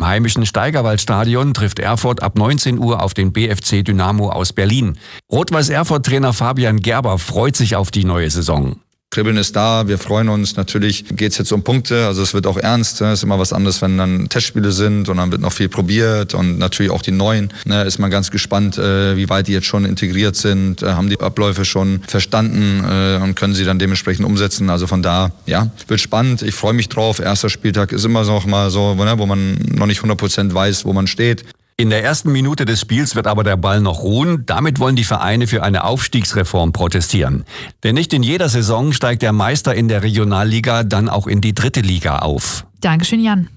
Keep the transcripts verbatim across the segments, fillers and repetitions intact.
heimischen Steigerwaldstadion trifft Erfurt ab neunzehn Uhr auf den B F C Dynamo aus Berlin. Rot-Weiß-Erfurt-Trainer Fabian Gerber freut sich auf die neue Saison. Kribbeln ist da, wir freuen uns. Natürlich geht's jetzt um Punkte, also es wird auch ernst. Es ist immer was anderes, wenn dann Testspiele sind und dann wird noch viel probiert und natürlich auch die Neuen. Ne, ist man ganz gespannt, äh, wie weit die jetzt schon integriert sind, äh, haben die Abläufe schon verstanden äh, und können sie dann dementsprechend umsetzen. Also von da, ja, wird spannend. Ich freue mich drauf. Erster Spieltag ist immer noch mal so, ne, wo man noch nicht hundert Prozent weiß, wo man steht. In der ersten Minute des Spiels wird aber der Ball noch ruhen. Damit wollen die Vereine für eine Aufstiegsreform protestieren. Denn nicht in jeder Saison steigt der Meister in der Regionalliga dann auch in die dritte Liga auf. Dankeschön, Jan.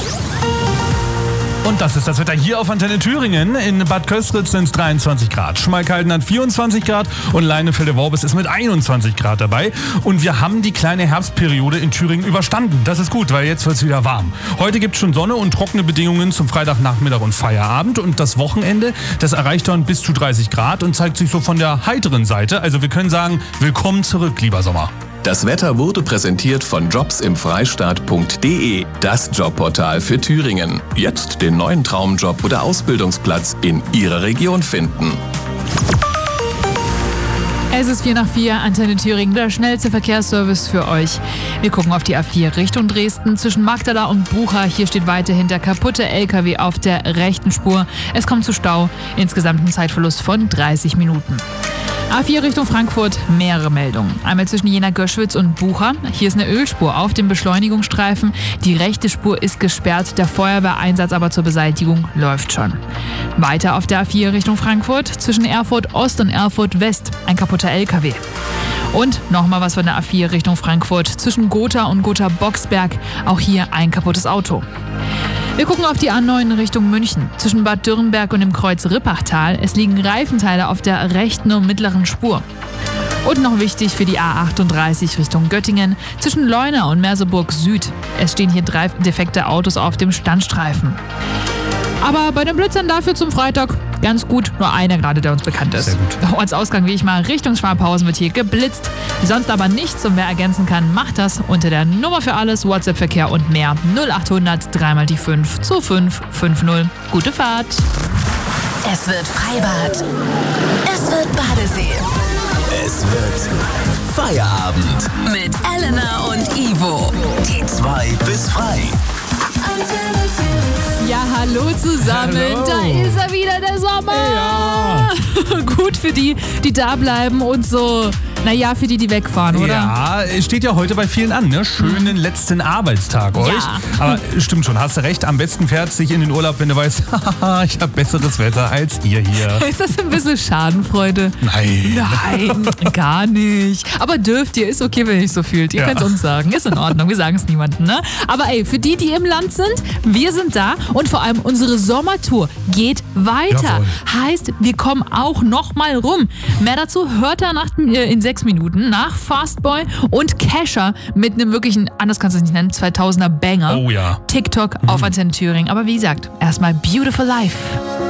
Und das ist das Wetter hier auf Antenne Thüringen. In Bad Köstritz sind es dreiundzwanzig Grad. Schmalkalden hat vierundzwanzig Grad und Leinefelde-Worbis ist mit einundzwanzig Grad dabei. Und wir haben die kleine Herbstperiode in Thüringen überstanden. Das ist gut, weil jetzt wird es wieder warm. Heute gibt es schon Sonne und trockene Bedingungen zum Freitagnachmittag und Feierabend. Und das Wochenende, das erreicht dann bis zu dreißig Grad und zeigt sich so von der heiteren Seite. Also wir können sagen, willkommen zurück, lieber Sommer. Das Wetter wurde präsentiert von jobs im freistaat punkt de, das Jobportal für Thüringen. Jetzt den neuen Traumjob oder Ausbildungsplatz in Ihrer Region finden. Es ist vier nach vier, Antenne Thüringen, der schnellste Verkehrsservice für euch. Wir gucken auf die A vier Richtung Dresden. Zwischen Magdala und Bucha, hier steht weiterhin der kaputte L K W auf der rechten Spur. Es kommt zu Stau, insgesamt ein Zeitverlust von dreißig Minuten. A vier Richtung Frankfurt, mehrere Meldungen. Einmal zwischen Jena-Göschwitz und Bucha. Hier ist eine Ölspur auf dem Beschleunigungsstreifen. Die rechte Spur ist gesperrt, der Feuerwehreinsatz aber zur Beseitigung läuft schon. Weiter auf der A vier Richtung Frankfurt, zwischen Erfurt Ost und Erfurt West, ein kaputter L K W. Und nochmal was von der A vier Richtung Frankfurt, zwischen Gotha und Gotha-Boxberg, auch hier ein kaputtes Auto. Wir gucken auf die A neun Richtung München. Zwischen Bad Dürrenberg und dem Kreuz Rippachtal. Es liegen Reifenteile auf der rechten und mittleren Spur. Und noch wichtig für die A achtunddreißig Richtung Göttingen. Zwischen Leuna und Merseburg Süd. Es stehen hier drei defekte Autos auf dem Standstreifen. Aber bei den Blitzern dafür zum Freitag ganz gut, nur einer gerade, der uns bekannt ist. Sehr gut. Ortsausgang wie ich mal, Richtung Schwabhausen wird hier geblitzt. Sonst aber nichts und wer ergänzen kann, macht das unter der Nummer für alles, WhatsApp-Verkehr und mehr. null achthundert drei mal die fünf zwei fünf fünf null. Gute Fahrt. Es wird Freibad. Es wird Badesee. Es wird Feierabend. Mit Elena und Ivo. Die zwei bis frei. Ja, hallo zusammen. Hallo. Da ist er wieder, der Sommer. Ja. Gut für die, die da bleiben und so, naja, für die, die wegfahren, oder? Ja, steht ja heute bei vielen an, ne? Schönen letzten Arbeitstag euch. Ja. Aber stimmt schon, hast du recht. Am besten fährst du dich in den Urlaub, wenn du weißt, haha, ich habe besseres Wetter als ihr hier. Ist das ein bisschen Schadenfreude? Nein. Nein, gar nicht. Aber dürft ihr, ist okay, wenn ihr euch so fühlt. Ihr Ja. könnt es uns sagen, ist in Ordnung, wir sagen es niemandem, ne? Aber ey, für die, die im Land sind, wir sind da und vor allem unsere Sommertour geht weiter. Jawohl. Heißt, wir kommen auch noch mal rum. Mehr dazu hört ihr nach, äh, in sechs Minuten nach Fastboy und Kesha mit einem wirklichen, anders kannst du es nicht nennen, zweitausender Banger. Oh ja. TikTok auf Antenne Thüringen. Aber wie gesagt, erstmal Beautiful Life.